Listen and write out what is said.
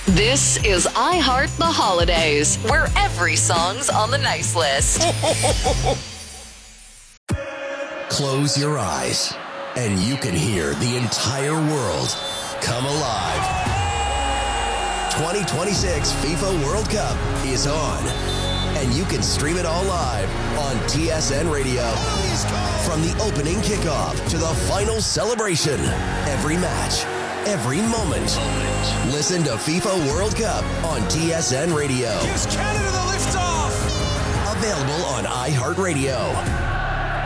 This is iHeart the Holidays, where every song's on the nice list. Close your eyes, and you can hear the entire world come alive. 2026 FIFA World Cup is on, and you can stream it all live on TSN Radio. From the opening kickoff to the final celebration, every match, every moment. Listen to FIFA World Cup on TSN Radio. Gives Canada the lift off. Available on iHeartRadio.